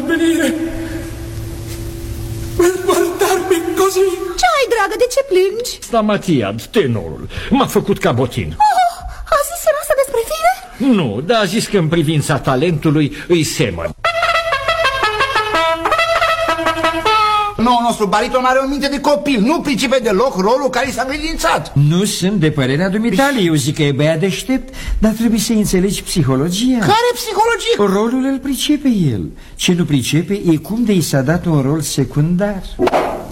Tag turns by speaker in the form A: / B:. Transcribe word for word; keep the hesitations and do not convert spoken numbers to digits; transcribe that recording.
A: venire per guardarmi così.
B: Ce ai, dragă, de ce plângi?
A: Stamatiad, tenorul, m-a făcut cabotin.
B: Oh, a zis el asta despre tine?
A: Nu, dar a zis că în privința talentului îi semăn.
C: Noul nostru bariton are o minte de copil, nu pricepe deloc rolul care i s-a încredințat.
D: Nu sunt de părerea dumitale, eu zic că e băiat deștept, dar trebuie să înțelegi psihologia.
C: Care psihologie?
D: Rolul îl pricepe el. Ce nu pricepe e cum de i s-a dat un rol secundar.